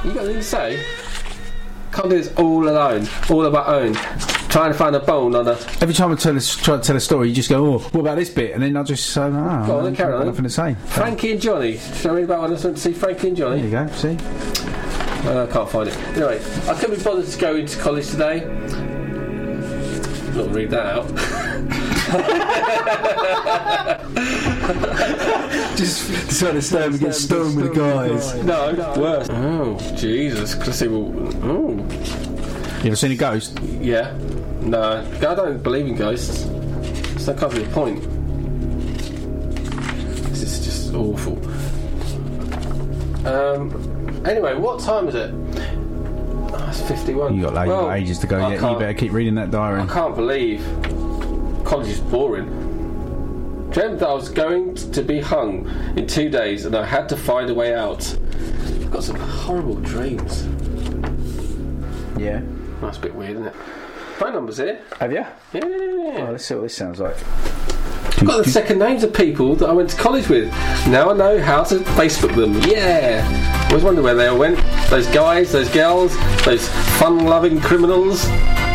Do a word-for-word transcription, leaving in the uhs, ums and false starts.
You got anything to say? Can't do this all alone, all on my own. Trying to find a bone on a... Every time I tell a, try to tell a story, you just go, oh, what about this bit? And then I'll just say, oh, Go on, I've carry got on. nothing to say. Frankie and Johnny. Shall I read about when I went to see Frankie and Johnny? There you go, see? Uh, I can't find it. Anyway, I couldn't be bothered to go into college today. Not read that out. Just trying to stand and get stoned with the guys. No, worse. Oh, Jesus. Because they will... Oh. You ever seen a ghost? Yeah. No. I don't believe in ghosts. So that can't be the point. This is just awful. Um. Anyway, what time is it? Oh, it's fifty-one. You got like, well, ages to go I yet. You can't- better keep reading that diary. I can't believe college is boring. Dreamt that I was going to be hung in two days and I had to find a way out. I've got some horrible dreams. Yeah. That's a bit weird, isn't it? Phone number's here. Have you? Yeah. Oh, let's see what this sounds like. I've got the second names of people that I went to college with. Now I know how to Facebook them. Yeah. Always wondered where they all went. Those guys, those girls, those fun-loving criminals.